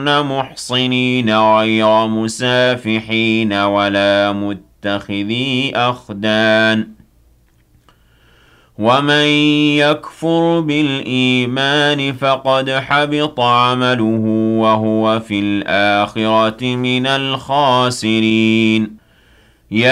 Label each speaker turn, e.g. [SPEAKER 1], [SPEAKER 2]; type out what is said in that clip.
[SPEAKER 1] غيرن محصنين غير مسافحين ولا متخذي أخدان ومن يكفر بالإيمان فقد حبط عمله وهو في الآخرة من الخاسرين